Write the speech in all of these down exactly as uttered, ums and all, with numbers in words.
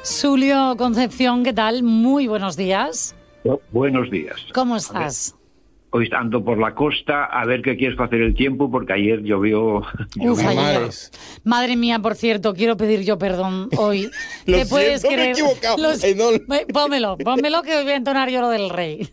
Sulio Concepción, ¿qué tal? Muy buenos días. Oh, buenos días. ¿Cómo estás? Hoy ando por la costa a ver qué quieres hacer el tiempo, porque ayer llovió. Uf, ayer. Madre mía, por cierto, quiero pedir yo perdón hoy. Lo ¿Te puedes siento, me he creer? equivocado. Los... Ay, no. Pónmelo, pónmelo que hoy voy a entonar yo lo del rey.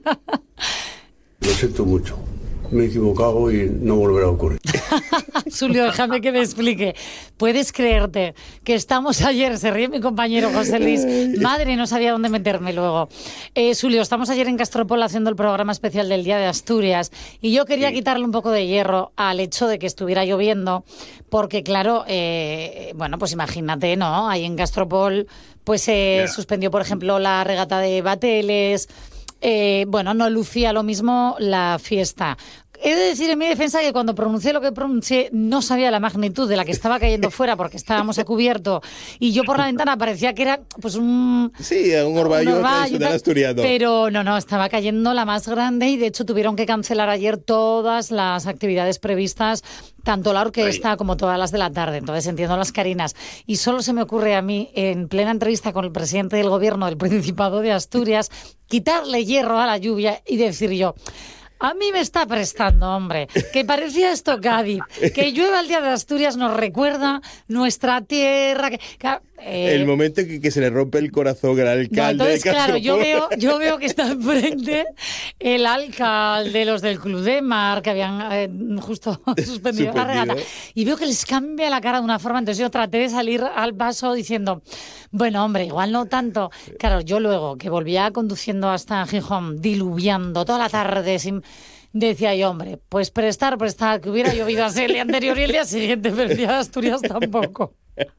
Lo siento mucho. Me he equivocado y no volverá a ocurrir. Sulio, déjame que me explique. ¿Puedes creerte que estamos ayer? Se ríe mi compañero José Luis. Madre, no sabía dónde meterme luego. Eh, Sulio, estamos ayer en Gastropol haciendo el programa especial del Día de Asturias y yo quería sí. quitarle un poco de hierro al hecho de que estuviera lloviendo porque, claro, eh, bueno, pues imagínate, ¿no? Ahí en Gastropol pues se eh, yeah. suspendió, por ejemplo, la regata de Bateles. Eh, bueno, no lucía lo mismo la fiesta. He de decir en mi defensa que cuando pronuncié lo que pronuncié no sabía la magnitud de la que estaba cayendo fuera porque estábamos a cubierto y yo por la ventana parecía que era pues un... Sí, un orvallo, un orvallo tal, asturiano. Pero no, no, estaba cayendo la más grande y de hecho tuvieron que cancelar ayer todas las actividades previstas, tanto la orquesta como todas las de la tarde. Entonces entiendo las carinas. Y solo se me ocurre a mí, en plena entrevista con el presidente del gobierno del Principado de Asturias, quitarle hierro a la lluvia y decir yo... A mí me está prestando, hombre, que parecía esto Cádiz, que llueva el Día de Asturias nos recuerda nuestra tierra. Que, que, eh... el momento que, que se le rompe el corazón al alcalde. No, entonces, de claro, yo veo, yo veo que está enfrente el alcalde, los del Club de Mar, que habían eh, justo suspendido la regata, y veo que les cambia la cara de una forma. Entonces yo traté de salir al paso diciendo, bueno, hombre, igual no tanto. Claro, yo luego, que volvía conduciendo hasta Gijón, diluviando toda la tarde sin... Decía yo, hombre, pues prestar, prestar, que hubiera llovido así el día anterior y el día siguiente, pero el día de Asturias tampoco.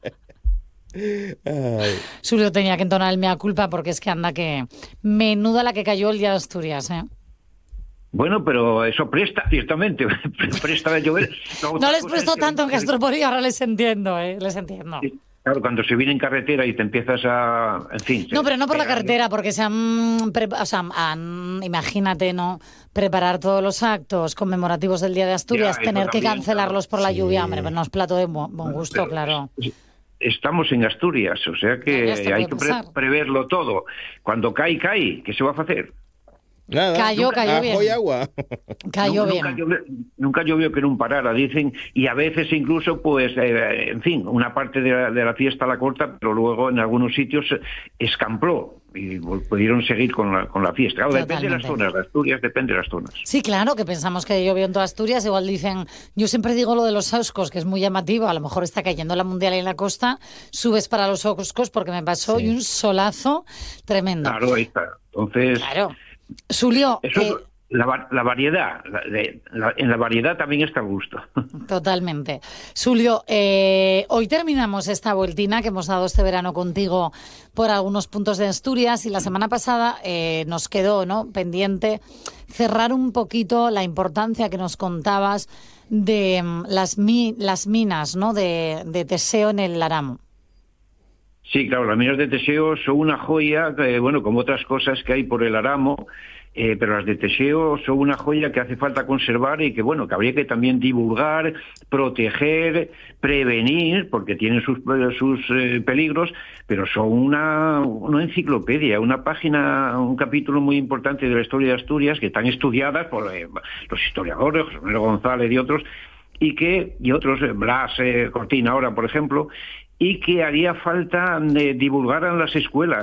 Ay. Sulio tenía que entonar el mea culpa porque es que anda que menuda la que cayó el día de Asturias, ¿eh? Bueno, pero eso presta, ciertamente, presta de llover. No, no les prestó tanto en Gastropol y ahora les entiendo, ¿eh? Les entiendo. Sí. Claro, cuando se viene en carretera y te empiezas a... En fin... No, pero no por la carretera, porque se han... Pre- o sea, han, imagínate, ¿no? Preparar todos los actos conmemorativos del Día de Asturias, ya, tener que cancelarlos por la sí. lluvia, hombre, pues no es plato de buen gusto, pero, claro. Estamos en Asturias, o sea que hay que pre- preverlo todo. Cuando cae, cae. ¿Qué se va a hacer? Nada, cayó, nunca, cayó bien. Ajo y agua. Cayó nunca, bien. Nunca llovió, nunca llovió que no parara, dicen, y a veces incluso, pues, eh, en fin, una parte de la, de la fiesta la corta, pero luego en algunos sitios escampló y pudieron seguir con la, con la fiesta. Claro, depende de las zonas, de Asturias depende de las zonas. Sí, claro, que pensamos que llovió en toda Asturias, igual dicen, yo siempre digo lo de los Auscos, que es muy llamativo, a lo mejor está cayendo la Mundial en la costa, subes para los Auscos porque me pasó sí. y un solazo tremendo. Claro, ahí está. Entonces... Claro. Sulio, Eso, eh, la, la variedad, la, de, la, en la variedad también está a gusto. Totalmente. Sulio, eh, hoy terminamos esta vueltina que hemos dado este verano contigo por algunos puntos de Asturias y la semana pasada eh, nos quedó, ¿no?, pendiente cerrar un poquito la importancia que nos contabas de um, las, mi, las minas, ¿no?, de, de Teseo en el Aramo. Sí, claro, las minas de Teseo son una joya, eh, bueno, como otras cosas que hay por el Aramo, eh, pero las de Teseo son una joya que hace falta conservar y que, bueno, que habría que también divulgar, proteger, prevenir, porque tienen sus, sus eh, peligros, pero son una, una enciclopedia, una página, un capítulo muy importante de la historia de Asturias, que están estudiadas por eh, los historiadores, José Manuel González y otros, y que, y otros, Blas eh, Cortina ahora, por ejemplo, y que haría falta de divulgar en las escuelas,